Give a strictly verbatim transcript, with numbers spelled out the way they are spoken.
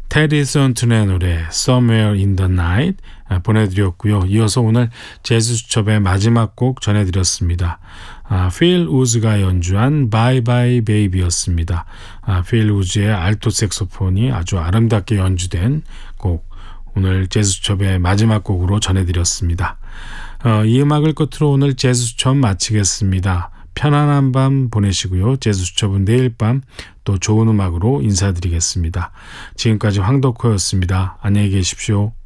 테디 선튼의 노래 Somewhere in the Night 보내드렸고요. 이어서 오늘 재즈 수첩의 마지막 곡 전해드렸습니다. 아, 필 우즈가 연주한 Bye Bye Baby였습니다. 아, 필 우즈의 알토 색소폰이 아주 아름답게 연주된 곡, 오늘 재즈 수첩의 마지막 곡으로 전해드렸습니다. 어, 이 음악을 끝으로 오늘 재즈 수첩 마치겠습니다. 편안한 밤 보내시고요. 재즈 수첩은 내일 밤 또 좋은 음악으로 인사드리겠습니다. 지금까지 황덕호였습니다. 안녕히 계십시오.